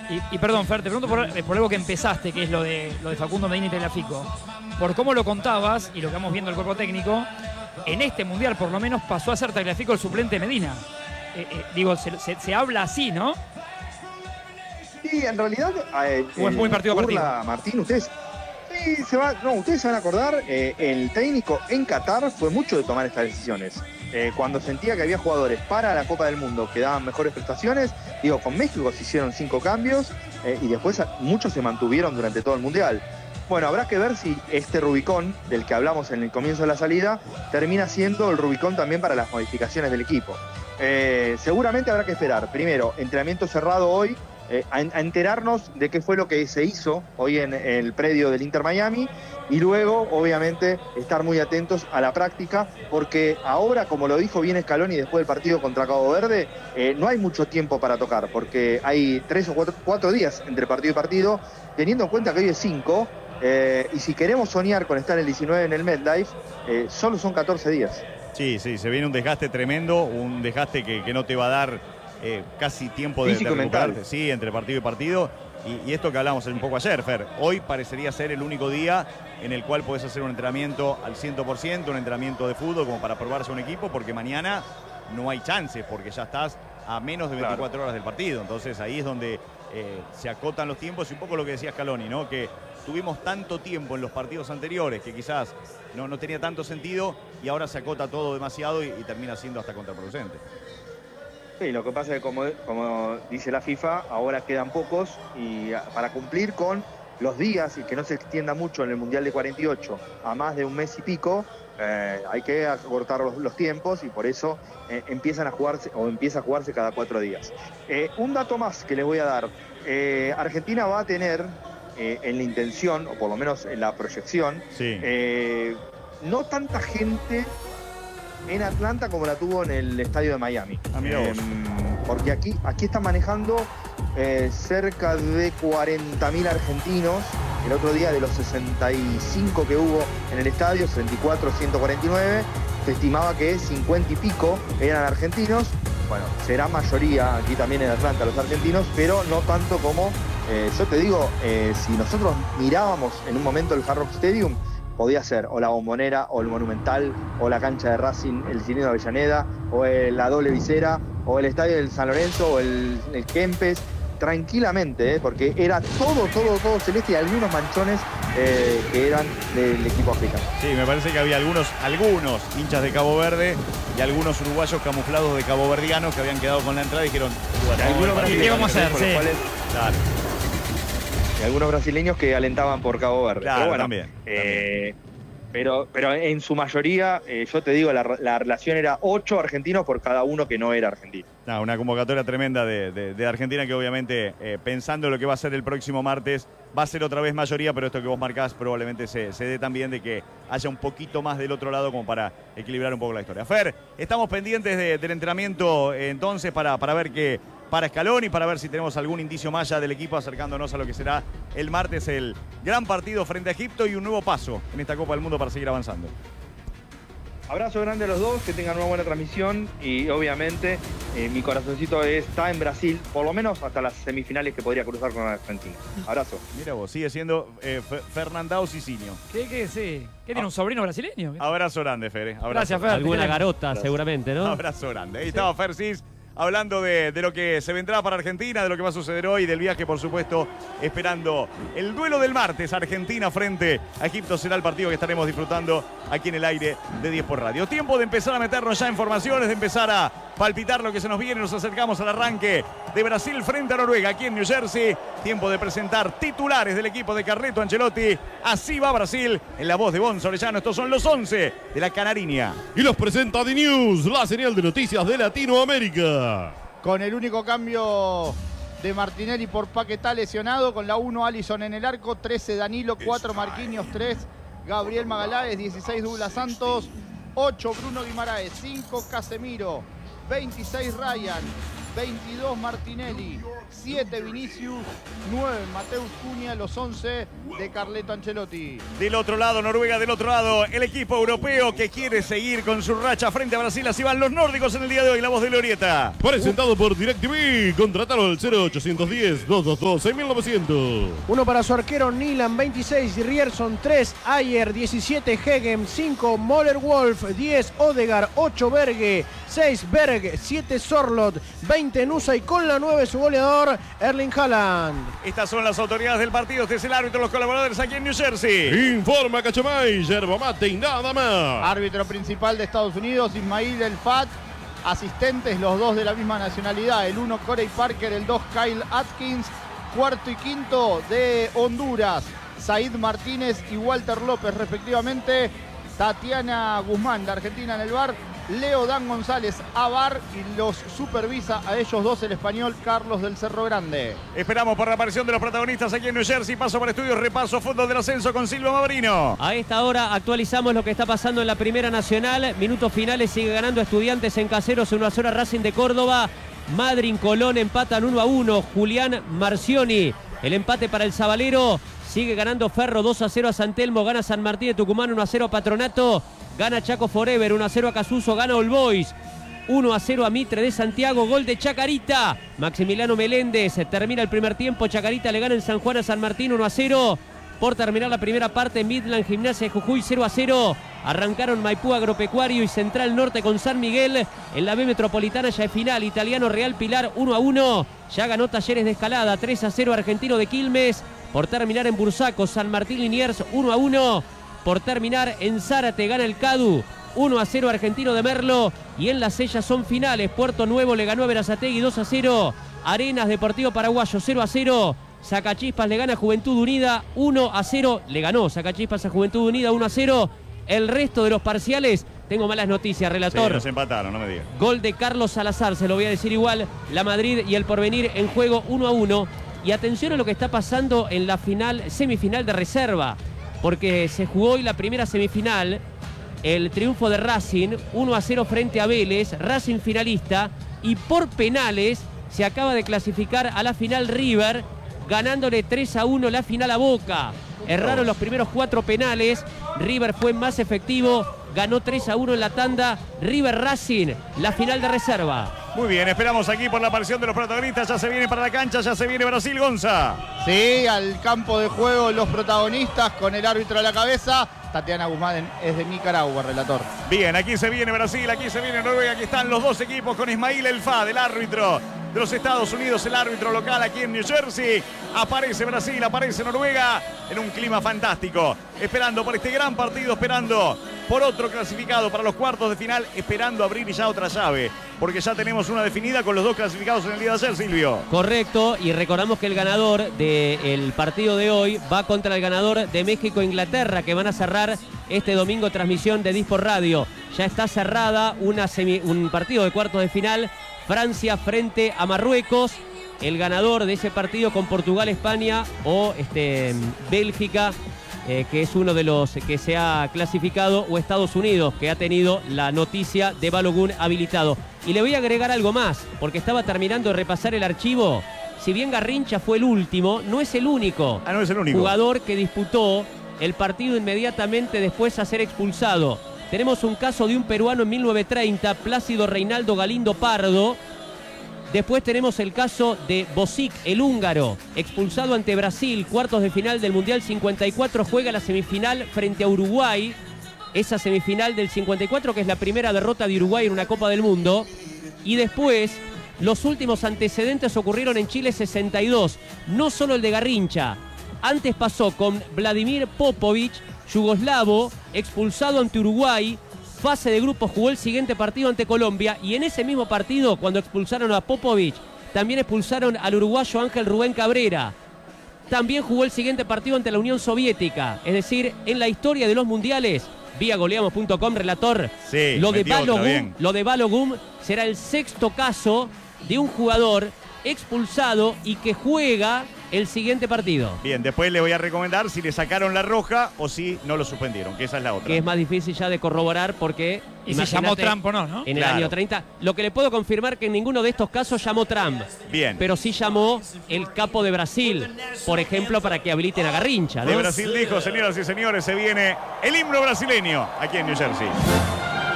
Y perdón, Fer, te pregunto por algo que empezaste, que es lo de Facundo Medina y Tagliafico. Por cómo lo contabas y lo que vamos viendo el cuerpo técnico, en este Mundial por lo menos pasó a ser Tagliafico el suplente de Medina. Digo, se habla así, ¿no? Sí, en realidad... ¿O es muy partido a partido? Martín, ustedes se van a acordar, el técnico en Qatar fue mucho de tomar estas decisiones. Cuando sentía que había jugadores para la Copa del Mundo que daban mejores prestaciones, digo, con México se hicieron 5 cambios y después muchos se mantuvieron durante todo el Mundial. Bueno, habrá que ver si este Rubicón, del que hablamos en el comienzo de la salida, termina siendo el Rubicón también para las modificaciones del equipo. Seguramente habrá que esperar. Primero, entrenamiento cerrado hoy, a enterarnos de qué fue lo que se hizo hoy en el predio del Inter Miami, y luego, obviamente, estar muy atentos a la práctica, porque ahora, como lo dijo bien Scaloni después del partido contra Cabo Verde, no hay mucho tiempo para tocar, porque hay 3 o 4 días entre partido y partido, teniendo en cuenta que hoy es 5, y si queremos soñar con estar el 19 en el MetLife, solo son 14 días. Sí, se viene un desgaste tremendo, un desgaste que no te va a dar casi tiempo de recuperarte, sí, entre partido y partido. Y esto que hablamos un poco ayer, Fer, hoy parecería ser el único día en el cual podés hacer un entrenamiento al 100%, un entrenamiento de fútbol como para probarse a un equipo, porque mañana no hay chances, porque ya estás a menos de 24 horas del partido. Entonces ahí es donde se acotan los tiempos, y un poco lo que decía Scaloni, ¿no? Que tuvimos tanto tiempo en los partidos anteriores que quizás no tenía tanto sentido, y ahora se acota todo demasiado y termina siendo hasta contraproducente. Sí, lo que pasa es que como dice la FIFA, ahora quedan pocos, y para cumplir con los días y que no se extienda mucho en el Mundial de 48 a más de un mes y pico, hay que acortar los tiempos, y por eso empieza a jugarse cada 4 días. Un dato más que les voy a dar. Argentina va a tener en la intención, o por lo menos en la proyección, sí, no tanta gente en Atlanta como la tuvo en el estadio de Miami. Porque aquí están manejando cerca de 40.000 argentinos. El otro día, de los 65 que hubo en el estadio, 64, 149, se estimaba que 50 y pico eran argentinos. Bueno, será mayoría aquí también en Atlanta los argentinos, pero no tanto como, yo te digo, si nosotros mirábamos en un momento el Hard Rock Stadium, podía ser o la Bombonera, o el Monumental, o la cancha de Racing, el Cilindro de Avellaneda, o la doble visera, o el estadio del San Lorenzo, o el Kempes, tranquilamente, porque era todo celeste, y algunos manchones que eran del equipo africano. Sí, me parece que había algunos hinchas de Cabo Verde y algunos uruguayos camuflados de caboverdianos que habían quedado con la entrada y dijeron, ¿qué vamos a hacer? Sí. Claro. Y algunos brasileños que alentaban por Cabo Verde. Claro, pero bueno, también. Pero en su mayoría, yo te digo, la relación era 8 argentinos por cada uno que no era argentino. Una convocatoria tremenda de Argentina, que obviamente, pensando en lo que va a ser el próximo martes, va a ser otra vez mayoría, pero esto que vos marcás probablemente se dé también de que haya un poquito más del otro lado como para equilibrar un poco la historia. Fer, estamos pendientes del entrenamiento entonces para ver qué para Scaloni, para ver si tenemos algún indicio más ya del equipo acercándonos a lo que será el martes el gran partido frente a Egipto y un nuevo paso en esta Copa del Mundo para seguir avanzando. Abrazo grande a los dos, que tengan una buena transmisión, y obviamente mi corazoncito está en Brasil, por lo menos hasta las semifinales que podría cruzar con Argentina. Abrazo. Mira vos, sigue siendo Fernandao Cicinho. ¿Qué tiene un sobrino brasileño? Abrazo grande, Fer. Abrazo. Gracias, Fer. Alguna garota, seguramente, ¿no? Abrazo grande. Ahí estaba Fer Cis, hablando de lo que se vendrá para Argentina, de lo que va a suceder hoy, del viaje, por supuesto, esperando el duelo del martes. Argentina frente a Egipto será el partido que estaremos disfrutando aquí en el aire de 10 por Radio. Tiempo de empezar a meternos ya en formaciones, de empezar a palpitar lo que se nos viene. Nos acercamos al arranque de Brasil frente a Noruega aquí en New Jersey. Tiempo de presentar titulares del equipo de Carleto Ancelotti. Así va Brasil, en la voz de Bonzo Orellano. Estos son los 11 de la Canariña. Y los presenta The News, la señal de noticias de Latinoamérica. Con el único cambio de Martinelli por Paquetá lesionado, con la 1 Alisson en el arco, 13 Danilo, 4 Marquinhos, 3 Gabriel Magaláes, 16 Douglas Santos, 8 Bruno Guimaraes, 5 Casemiro, 26 Ryan, 22 Martinelli, 7 Vinicius, 9 Mateus Cunha, los 11 de Carleto Ancelotti. Del otro lado, Noruega, del otro lado, el equipo europeo que quiere seguir con su racha frente a Brasil. Así van los nórdicos en el día de hoy, la voz de Glorieta. Presentado por DirecTV. Contratalo al 0810-222-6900. Uno para su arquero Nilan, 26, Rierson, 3, Ayer, 17, Hegem, 5, Moller-Wolf, 10, Odegaard, 8, Berge, 6, Berg, 7, Sorlot, 20, Nusa y con la 9 su goleador, Erling Haaland. Estas son las autoridades del partido. Este es el árbitro, los colaboradores aquí en New Jersey. Informa Cachamay, yerba mate y nada más. Árbitro principal de Estados Unidos, Ismail El Fat. Asistentes, los dos de la misma nacionalidad. El 1, Corey Parker. El 2, Kyle Atkins. Cuarto y quinto de Honduras, Said Martínez y Walter López, respectivamente. Tatiana Guzmán, la argentina, en el VAR. Leo Dan González a VAR y los supervisa a ellos dos el español Carlos del Cerro Grande. Esperamos por la aparición de los protagonistas aquí en New Jersey. Paso por estudios, repaso fondo del ascenso con Silvio Mabrino. A esta hora actualizamos lo que está pasando en la Primera Nacional. Minutos finales, sigue ganando Estudiantes en Caseros, 1-0 Racing de Córdoba. Madryn, Colón empatan 1-1. Julián Marcioni, el empate para el Sabalero. Sigue ganando Ferro 2-0 a San Telmo. Gana San Martín de Tucumán 1-0 a Patronato. Gana Chaco Forever 1-0 a Casuso. Gana All Boys 1-0 a Mitre de Santiago. Gol de Chacarita. Maximiliano Meléndez. Termina el primer tiempo. Chacarita le gana en San Juan a San Martín 1-0. Por terminar la primera parte, Midland Gimnasia de Jujuy 0-0. Arrancaron Maipú Agropecuario y Central Norte con San Miguel. En la B Metropolitana ya es final. Italiano Real Pilar 1-1. Ya ganó Talleres de Escalada 3-0 Argentino de Quilmes. Por terminar en Bursaco, San Martín Liniers 1-1. Por terminar en Zárate, gana el Cadu 1-0 Argentino de Merlo. Y en las sellas son finales. Puerto Nuevo le ganó a Berazategui 2-0. Arenas Deportivo Paraguayo 0-0. Sacachispas le gana a Juventud Unida 1-0. Le ganó Sacachispas a Juventud Unida 1-0. El resto de los parciales, tengo malas noticias, relator. Sí, nos empataron, no me digas. Gol de Carlos Salazar, se lo voy a decir igual. La Madrid y el Porvenir en juego 1-1. Y atención a lo que está pasando en la semifinal de reserva, porque se jugó hoy la primera semifinal, el triunfo de Racing 1-0 frente a Vélez, Racing finalista, y por penales se acaba de clasificar a la final River, ganándole 3-1 la final a Boca. Erraron los primeros 4 penales, River fue más efectivo, ganó 3-1 en la tanda. River Racing, la final de reserva. Muy bien, esperamos aquí por la aparición de los protagonistas. Ya se viene para la cancha, ya se viene Brasil, Gonza. Sí, al campo de juego los protagonistas con el árbitro a la cabeza. Tatiana Guzmán es de Nicaragua, relator. Bien, aquí se viene Brasil, aquí se viene Noruega. Aquí están los dos equipos con Ismail El Fad, el árbitro de los Estados Unidos, el árbitro local aquí en New Jersey. Aparece Brasil, aparece Noruega en un clima fantástico. Esperando por este gran partido, esperando por otro clasificado para los cuartos de final, esperando abrir ya otra llave, porque ya tenemos una definida con los dos clasificados en el día de ayer, Silvio. Correcto, y recordamos que el ganador del partido de hoy va contra el ganador de México-Inglaterra, que van a cerrar este domingo transmisión de Dispor Radio. Ya está cerrada un partido de cuartos de final, Francia frente a Marruecos. El ganador de ese partido con Portugal, España o Bélgica, que es uno de los que se ha clasificado, o Estados Unidos, que ha tenido la noticia de Balogun habilitado. Y le voy a agregar algo más, porque estaba terminando de repasar el archivo. Si bien Garrincha fue el último, no es el único. No es el único jugador que disputó el partido inmediatamente después de ser expulsado. Tenemos un caso de un peruano en 1930, Plácido Reinaldo Galindo Pardo. Después tenemos el caso de Bosic, el húngaro, expulsado ante Brasil, cuartos de final del Mundial 54, juega la semifinal frente a Uruguay. Esa semifinal del 54, que es la primera derrota de Uruguay en una Copa del Mundo. Y después, los últimos antecedentes ocurrieron en Chile 62. No solo el de Garrincha. Antes pasó con Vladimir Popovic, yugoslavo, expulsado ante Uruguay. Fase de grupos, jugó el siguiente partido ante Colombia, y en ese mismo partido, cuando expulsaron a Popovic, también expulsaron al uruguayo Ángel Rubén Cabrera. También jugó el siguiente partido ante la Unión Soviética. Es decir, en la historia de los mundiales, vía goleamos.com, relator, sí, lo de Balogun será el sexto caso de un jugador expulsado y que juega el siguiente partido. Bien, después le voy a recomendar si le sacaron la roja o si no lo suspendieron, que esa es la otra. Que es más difícil ya de corroborar porque... Y si llamó Trump o no, ¿no? En el año 30. Lo que le puedo confirmar que en ninguno de estos casos llamó Trump. Bien. Pero sí llamó el capo de Brasil, por ejemplo, para que habiliten a Garrincha, ¿no? De Brasil dijo, señoras y señores, se viene el himno brasileño aquí en New Jersey.